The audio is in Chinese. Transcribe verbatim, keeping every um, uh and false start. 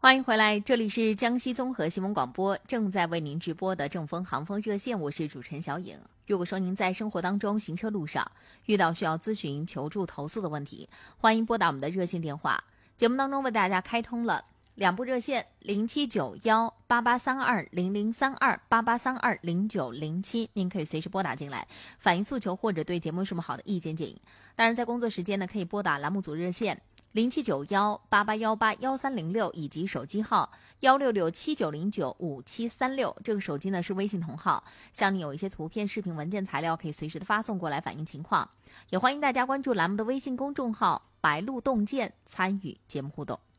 欢迎回来，这里是江西综合新闻广播，正在为您直播的正风航风热线，我是主持人小颖。如果说您在生活当中行车路上遇到需要咨询、求助、投诉的问题，欢迎拨打我们的热线电话。节目当中为大家开通了两部热线，零七九幺八八三二零零三二八八三二零九零七，您可以随时拨打进来，反映诉求或者对节目有什么好的意见建议。当然，在工作时间呢，可以拨打栏目组热线零七九幺八八幺八幺三零六以及手机号幺六六七九零九五七三六，这个手机呢是微信同号，像你有一些图片、视频、文件材料，可以随时的发送过来反映情况。也欢迎大家关注栏目的微信公众号白鹿洞见，参与节目互动。